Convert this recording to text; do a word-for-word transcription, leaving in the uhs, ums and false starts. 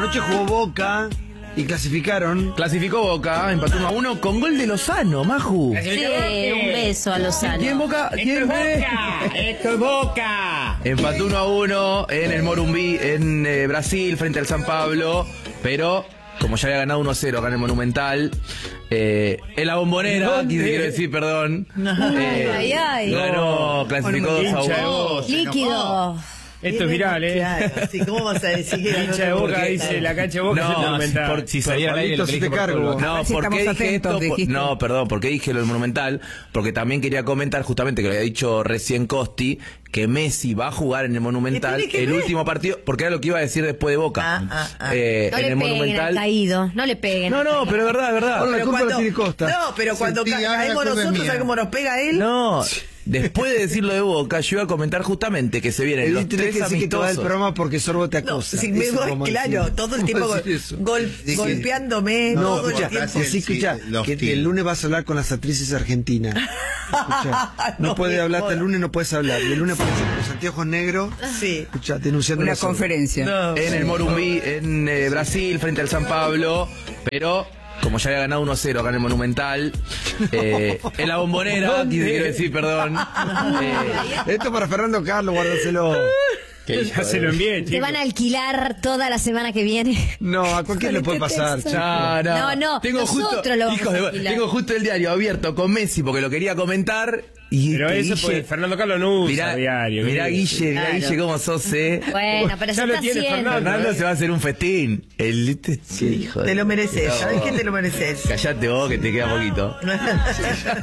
Anoche jugó Boca y clasificaron. Clasificó Boca, empató uno a uno con gol de Lozano, Maju. Sí, un beso a Lozano. ¿Quién Boca? ¿Quién ve? ¡Esto es Boca! Empató uno a uno en el Morumbi, en eh, Brasil, frente al San Pablo, pero como ya había ganado uno a cero acá en el Monumental, eh, en la Bombonera, aquí te quiero decir, perdón, eh, Ay, ay. ganó, clasificó dos a uno. Líquido. Esto es viral, ¿eh? Claro, sí, ¿cómo vas a decir que Cancha de Boca, dice, la cancha de Boca es el No, Monumental. por, si salía al aire Juanito, lo que se dije te por cargo. polvo. No, A ver si ¿por qué estamos dije atentos, esto? dijiste. No, perdón, ¿por qué dije lo del Monumental? Porque también quería comentar justamente que lo había dicho recién Costi, que Messi va a jugar en el Monumental ¿Qué tiene que el ver? último partido, porque era lo que iba a decir después de Boca. Ah, ah, ah. Eh, No en le el peguen al Monumental. caído, no le peguen. No, no, pero es verdad, es verdad. Ahora la Pero culpa la cuando- tiene Costa. No, pero cuando Sentí, ca- ahora la caemos culpa es nosotros, mía. ¿sabes cómo nos pega él? No, después de decirlo de Boca, yo iba a comentar justamente que se vienen Él los tiene tres que decir que te va del amistosos. programa porque Sorbo te No, acosa. si me Eso voy, vamos a claro, decir. todo el Vamos tiempo a gol- decir eso. gol- Dije- golpeándome, No, todo el escucha, tiempo. Casi el- sí, escucha, los que tiros. el lunes vas a hablar con las actrices argentinas. Escucha, no, No, puedes me hablar, hasta el jodas. lunes no puedes hablar. Y el lunes puedes ir con los anteojos negros. Sí. Escucha, denunciando Una la Sorbo. conferencia. No, En el Morumbi, en eh, Brasil, frente al San Pablo, pero como ya había ganado uno a cero acá en el Monumental, eh, en la Bombonera, aquí te quiero decir, perdón. eh, Esto para Fernando Carlos, guárdaselo. Ya se lo envié, Te chicos. van a alquilar toda la semana que viene. No, a cualquiera le puede pasar. chico. no, no, No, no, tengo nosotros justo, lo vamos hijos a de- alquilar. tengo justo el diario abierto con Messi porque lo quería comentar. Y Pero este eso, Guille- pues, Fernando Carlos no usa mirá, diario. mirá, ¿qué? Guille, mirá, Claro. Guille, cómo sos, eh. Bueno, pero Ya se lo está tiene haciendo. Fernando. Fernando se va a hacer un festín. El, este, sí, hijo de- Te lo mereces, No. ¿sabes qué te lo mereces? Callate vos que te queda poquito.